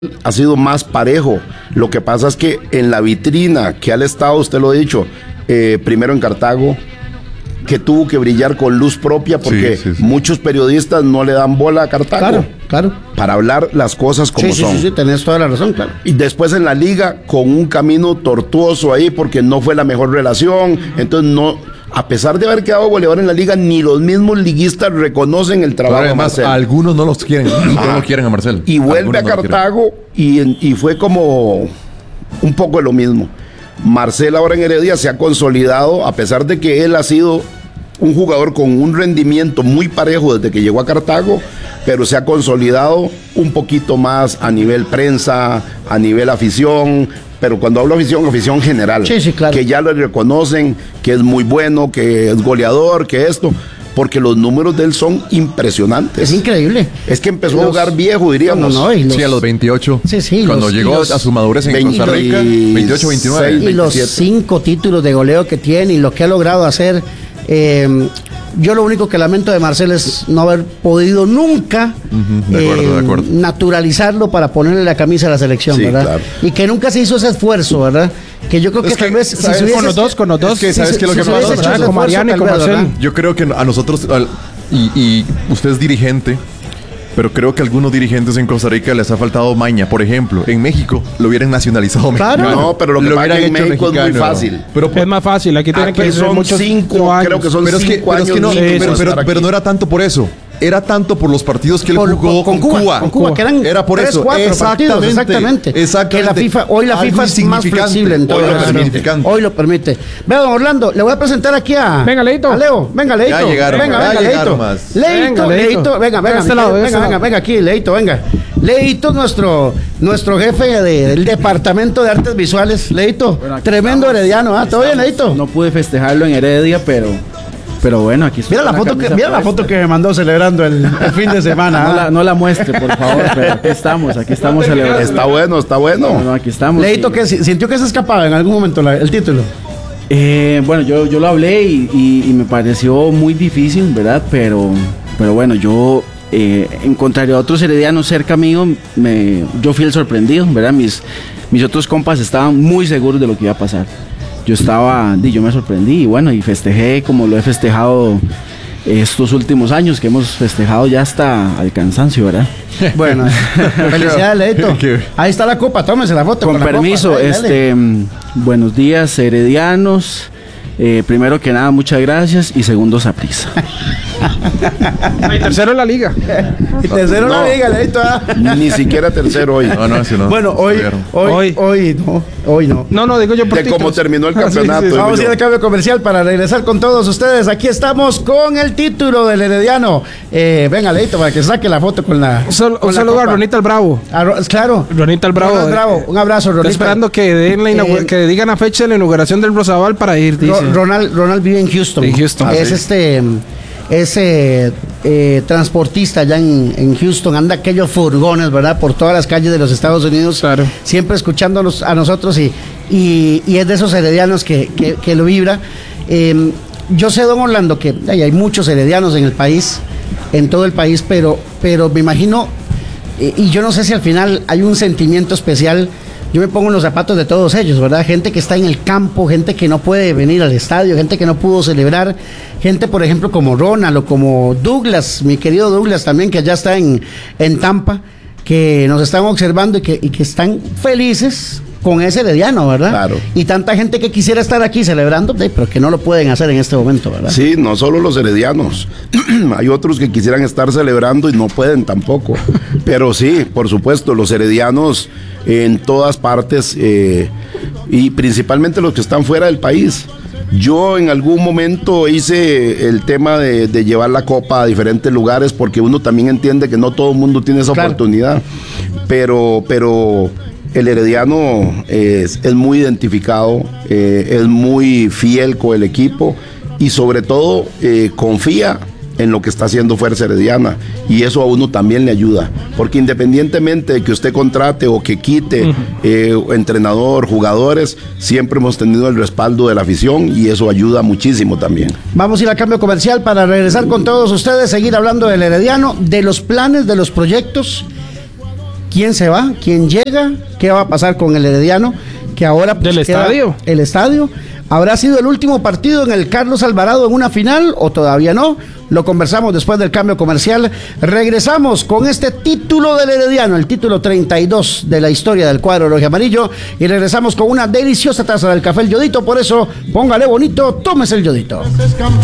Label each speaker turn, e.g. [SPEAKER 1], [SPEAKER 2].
[SPEAKER 1] ha sido más parejo. Lo que pasa es que en la vitrina que al estado, usted lo ha dicho, primero en Cartago, que tuvo que brillar con luz propia porque muchos periodistas no le dan bola a Cartago.
[SPEAKER 2] Claro.
[SPEAKER 1] Para hablar las cosas como son.
[SPEAKER 2] Sí, tenés toda la razón, claro.
[SPEAKER 1] Y después en la liga con un camino tortuoso ahí porque no fue la mejor relación. Entonces no, a pesar de haber quedado goleador en la liga, ni los mismos liguistas reconocen el trabajo de Marcel.
[SPEAKER 3] Algunos no los quieren, no lo quieren a Marcel.
[SPEAKER 1] Y vuelve a Cartago y fue como un poco de lo mismo. Marcel ahora en Heredia se ha consolidado, a pesar de que él ha sido un jugador con un rendimiento muy parejo desde que llegó a Cartago, pero se ha consolidado un poquito más a nivel prensa, a nivel afición, pero cuando hablo afición general,
[SPEAKER 2] claro.
[SPEAKER 1] Que ya lo reconocen, que es muy bueno, que es goleador, que esto, porque los números de él son impresionantes.
[SPEAKER 2] Es increíble.
[SPEAKER 1] Es que empezó a jugar viejo, diríamos.
[SPEAKER 3] Sí, a los 28.
[SPEAKER 2] Sí.
[SPEAKER 3] Cuando llegó a su madurez en Costa Rica, 28, 29.
[SPEAKER 2] Y los 5 títulos de goleo que tiene y lo que ha logrado hacer. Yo lo único que lamento de Marcel es no haber podido nunca
[SPEAKER 3] de acuerdo.
[SPEAKER 2] naturalizarlo para ponerle la camisa a la selección, ¿verdad? Claro. Y que nunca se hizo ese esfuerzo, ¿verdad? Que yo creo que tal vez
[SPEAKER 4] con los dos.
[SPEAKER 3] Es que sabes que lo que pasa
[SPEAKER 4] con Mariano y con Marcel.
[SPEAKER 3] Yo creo que a nosotros y usted es dirigente. Pero creo que a algunos dirigentes en Costa Rica les ha faltado maña. Por ejemplo, en México lo hubieran nacionalizado
[SPEAKER 2] claro.
[SPEAKER 3] mexicano.
[SPEAKER 1] No, pero lo que pasa en México es muy fácil.
[SPEAKER 4] Pero es más fácil. Aquí tienen que
[SPEAKER 1] son
[SPEAKER 4] muchos
[SPEAKER 1] 5 años. Creo que son 5 años.
[SPEAKER 3] Pero no era tanto por eso. Era tanto por los partidos que él jugó con Cuba.
[SPEAKER 2] Con Cuba, que eran
[SPEAKER 3] era por
[SPEAKER 2] 3,
[SPEAKER 3] eso.
[SPEAKER 2] 4 partidos, exactamente. Que la FIFA, hoy la FIFA es más flexible en todo. Hoy lo permite. Vea, don Orlando, le voy a presentar aquí a...
[SPEAKER 4] Venga, Leito.
[SPEAKER 2] A Leo. Venga, Leito.
[SPEAKER 3] Ya llegaron.
[SPEAKER 2] Venga, Leito. Leito. Venga, aquí, Leito, venga. Leito, nuestro jefe del departamento de artes visuales. Leito, bueno, tremendo estamos, herediano, ¿ah? ¿Todo bien, Leito?
[SPEAKER 5] No pude festejarlo en Heredia, pero bueno, aquí estoy.
[SPEAKER 2] Mira la foto que me mandó celebrando el fin de semana.
[SPEAKER 5] No la muestre, por favor, pero aquí estamos celebrando.
[SPEAKER 1] Está bueno.
[SPEAKER 5] No, aquí estamos.
[SPEAKER 2] Leito, ¿qué sintió que se escapaba en algún momento el título?
[SPEAKER 5] Bueno, yo lo hablé y me pareció muy difícil, ¿verdad? Pero bueno, yo en contrario a otros heredianos cerca mío, yo fui el sorprendido, ¿verdad? Mis otros compas estaban muy seguros de lo que iba a pasar. Yo me sorprendí y bueno, y festejé como lo he festejado estos últimos años, que hemos festejado ya hasta al cansancio, ¿verdad?
[SPEAKER 2] Bueno, felicidades, Leito. Ahí está la copa, tómese la foto.
[SPEAKER 5] Con permiso, dale. Buenos días, heredianos. Primero que nada, muchas gracias. Y segundo, saprissa.
[SPEAKER 4] Y tercero en la liga.
[SPEAKER 2] Y tercero en la liga, Leito.
[SPEAKER 1] Ni siquiera tercero hoy.
[SPEAKER 3] No.
[SPEAKER 2] Bueno, hoy no.
[SPEAKER 4] No, digo yo por
[SPEAKER 1] de cómo terminó el campeonato.
[SPEAKER 2] Sí. Vamos a ir al cambio comercial para regresar con todos ustedes. Aquí estamos con el título del herediano. Venga, Leito, para que saque la foto con la.
[SPEAKER 4] Un saludo a Ronita el Bravo.
[SPEAKER 2] Claro.
[SPEAKER 4] Ronita el Bravo.
[SPEAKER 2] Un abrazo, Ronita.
[SPEAKER 4] Estoy esperando que que digan la fecha de la inauguración del Rosabal para ir, dice.
[SPEAKER 2] Ronald vive en Houston. Es transportista allá en Houston. Anda aquellos furgones, ¿verdad? Por todas las calles de los Estados Unidos.
[SPEAKER 4] Claro.
[SPEAKER 2] Siempre escuchándonos a nosotros y es de esos heredianos que lo vibra. Yo sé, don Orlando, que hay muchos heredianos en el país, en todo el país, pero me imagino, y yo no sé si al final hay un sentimiento especial. Yo me pongo en los zapatos de todos ellos, ¿verdad? Gente que está en el campo, gente que no puede venir al estadio, gente que no pudo celebrar, gente, por ejemplo, como Ronald o como Douglas, mi querido Douglas también, que allá está en Tampa, que nos están observando y que están felices con ese herediano, ¿verdad?
[SPEAKER 1] Claro.
[SPEAKER 2] Y tanta gente que quisiera estar aquí celebrando, pero que no lo pueden hacer en este momento, ¿verdad?
[SPEAKER 1] Sí, no solo los heredianos. Hay otros que quisieran estar celebrando y no pueden tampoco. Pero sí, por supuesto, los heredianos en todas partes y principalmente los que están fuera del país. Yo en algún momento hice el tema de llevar la copa a diferentes lugares porque uno también entiende que no todo el mundo tiene esa oportunidad. Pero el herediano es muy identificado, es muy fiel con el equipo y sobre todo confía en lo que está haciendo Fuerza Herediana y eso a uno también le ayuda, porque independientemente de que usted contrate o que quite entrenador, jugadores, siempre hemos tenido el respaldo de la afición y eso ayuda muchísimo también.
[SPEAKER 2] Vamos a ir al cambio comercial para regresar con todos ustedes, seguir hablando del herediano, de los planes, de los proyectos ¿Quién se va? ¿Quién llega? ¿Qué va a pasar con el Herediano? Que ahora pues,
[SPEAKER 4] ¿Del estadio?
[SPEAKER 2] El estadio. ¿Habrá sido el último partido en el Carlos Alvarado en una final o todavía no? Lo conversamos después del cambio comercial. Regresamos con este título del Herediano, el título 32 de la historia del cuadro rojo y amarillo. Y regresamos con una deliciosa taza del café El Yodito. Por eso, póngale bonito, tómese el Yodito.